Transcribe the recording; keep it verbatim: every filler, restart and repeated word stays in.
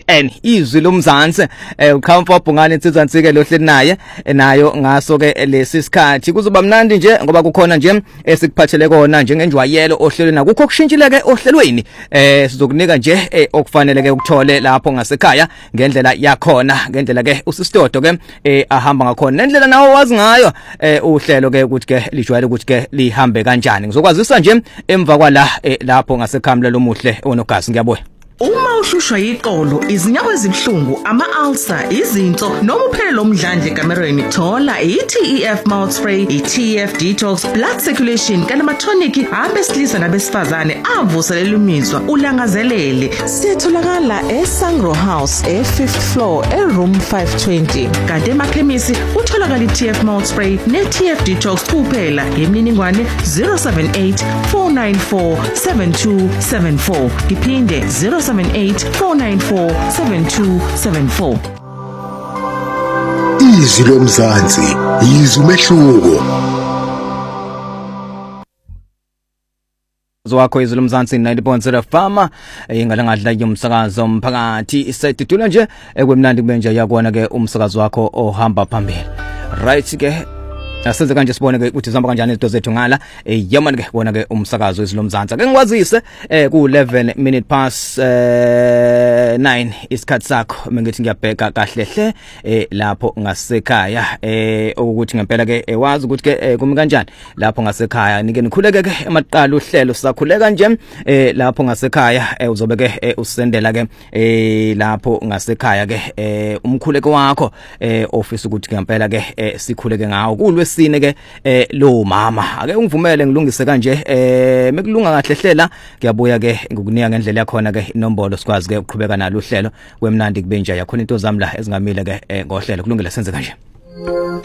N izwi lomzansi uqhampa Bhungane insizantsike lohleli naye nayo ngaso ke lesi sikhathi kuzoba mnandi nje ngoba kukhona nje esikuphathele kona njengenjwayelo ohlelweni akukho kushintshileke ohlelweni eh sizokunika nje okufanele ke ukuthole lapho ngasekhaya ngendlela yakhona ngendlela ke usistodo ke ahamba ngakhona nendlela nawo wazi ngayo uhlelo ke ukuthi ke lijwayele ukuthi ke lihambe kanjani ngizokwazisa nje emva kwala lapho ngasekhamla lomuhle onogazi ngiyabuya. Uma uhlushwa yiqolo, izinyawo ezibhlungu, ama-ulcer, izinso noma uphele omdlandle kamerweni, thola i-T E F mouth spray, i-T E F detox, blood circulation kanti ama-tonic abesilisa nabesifazane avuselela imizwa ulangazelele. Sitholakala eSangro House e-fifth floor e-room five twenty. Kanti emakhemisi utholakala i-T E F mouth spray ne-T E F detox kuphela ngemininingwane zero seven eight four nine four seven two seven four. Iphinde zero seven eight four nine four seven two seven four. Izwi lomzansi, izwi umehluko. Zwakho izwi lomzansi ninety point zero Fama ingalangadla yomsakazo umphakathi isedudula nje ekwemnandi kubenje yakona ke umsakazo wakho ohamba phambili. Right ke asenze kanje sibone ke ukuthi zihamba kanjani izinto zethu ngala yamani ke bona ke umsakazo wezilomzansi ake ngikwazise eh ku eleven minute past nine isikhathi sakho mengithi ngiyabheka kahle hle eh lapho ngasekhaya eh ukuthi ngempela ke wazi ukuthi ke kumi kanjani lapho ngasekhaya nike nikhuleke ke emaqala uhlelo sisakhuleka nje eh lapho ngasekhaya uzobe ke usendela ke eh lapho ngasekhaya ke eh umkhuleko wakho eh office ukuthi ngempela ke sikhuleke ngawo kulwe sine ke eh lo mama ake ungivumele ngilungise kanje eh mekulunga kahle hlela ngiyabuya ke ngokunika ngendlela yakhona ke inombolo sikwazi ke ukuqhubeka nalo uhlelo kwemnandi kubenja yakhona into zami la ezingamile ke ngohlelo kulungile senze kanje.